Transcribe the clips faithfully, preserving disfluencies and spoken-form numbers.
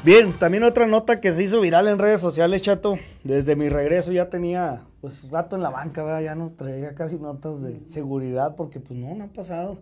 Bien, también otra nota que se hizo viral en redes sociales, Chato. Desde mi regreso ya tenía pues rato en la banca, ¿verdad? Ya no traía casi notas de seguridad porque pues no, no ha pasado.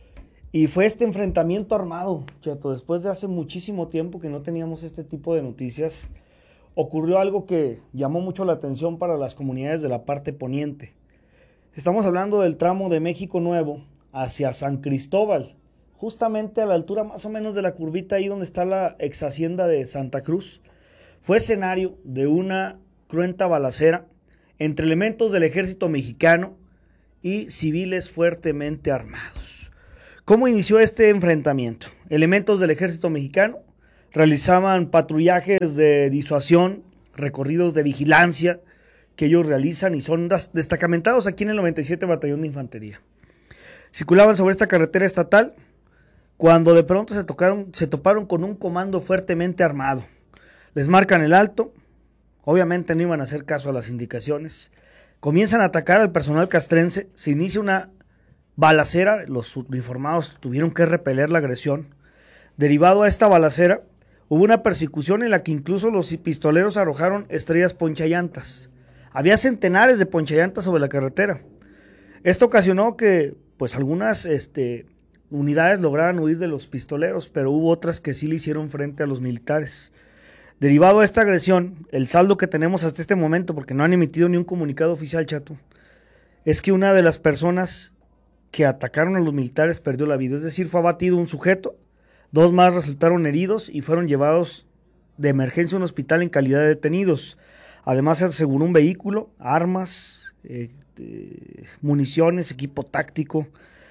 Y fue este enfrentamiento armado, Chato. Después de hace muchísimo tiempo que no teníamos este tipo de noticias, ocurrió algo que llamó mucho la atención para las comunidades de la parte poniente. Estamos hablando del tramo de México Nuevo hacia San Cristóbal, justamente a la altura más o menos de la curvita ahí donde está la ex hacienda de Santa Cruz. Fue escenario de una cruenta balacera entre elementos del ejército mexicano y civiles fuertemente armados. ¿Cómo inició este enfrentamiento? Elementos del ejército mexicano realizaban patrullajes de disuasión, recorridos de vigilancia que ellos realizan y son destacamentados aquí en el noventa y siete Batallón de Infantería. Circulaban sobre esta carretera estatal cuando de pronto se, tocaron, se toparon con un comando fuertemente armado. Les marcan el alto, obviamente no iban a hacer caso a las indicaciones, comienzan a atacar al personal castrense, se inicia una balacera, los uniformados tuvieron que repeler la agresión. Derivado a esta balacera, hubo una persecución en la que incluso los pistoleros arrojaron estrellas ponchallantas. Había centenares de ponchallantas sobre la carretera. Esto ocasionó que pues algunas este, unidades lograran huir de los pistoleros, pero hubo otras que sí le hicieron frente a los militares. Derivado a esta agresión, el saldo que tenemos hasta este momento, porque no han emitido ni un comunicado oficial, Chato, es que una de las personas que atacaron a los militares perdió la vida. Es decir, fue abatido un sujeto, dos más resultaron heridos y fueron llevados de emergencia a un hospital en calidad de detenidos. Además se aseguró un vehículo, armas, eh, eh, municiones, equipo táctico.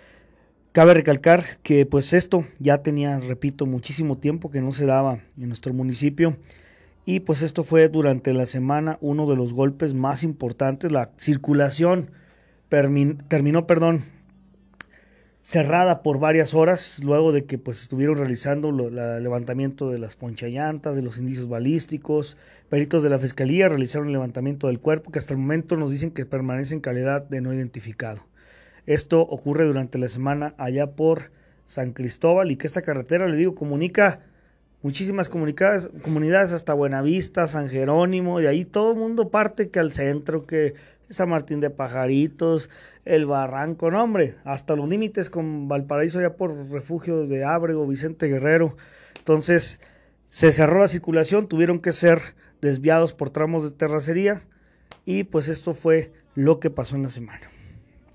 Cabe recalcar que pues esto ya tenía, repito, muchísimo tiempo que no se daba en nuestro municipio y pues esto fue durante la semana uno de los golpes más importantes. La circulación permin- terminó, perdón, cerrada por varias horas luego de que pues estuvieron realizando el levantamiento de las ponchallantas, de los indicios balísticos. Peritos de la Fiscalía realizaron el levantamiento del cuerpo, que hasta el momento nos dicen que permanece en calidad de no identificado. Esto ocurre durante la semana allá por San Cristóbal y que esta carretera, le digo, comunica muchísimas comunidades hasta Buenavista, San Jerónimo, y ahí todo el mundo parte que al centro, que San Martín de Pajaritos, el Barranco, no hombre, hasta los límites con Valparaíso allá por Refugio de Ábrego, Vicente Guerrero. Entonces se cerró la circulación, tuvieron que ser desviados por tramos de terracería y pues esto fue lo que pasó en la semana.